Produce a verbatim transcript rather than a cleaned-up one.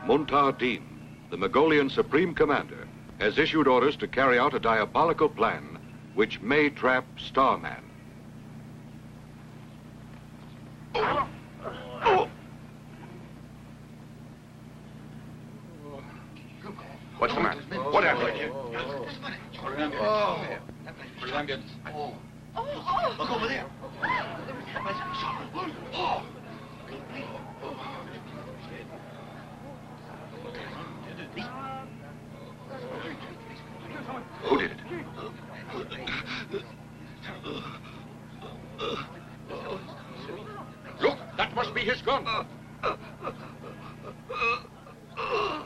Muntar Deen, the Mongolian Supreme Commander, has issued orders to carry out a diabolical plan which may trap Starman. What's the matter? What happened? Oh. Oh. Look over there. Oh.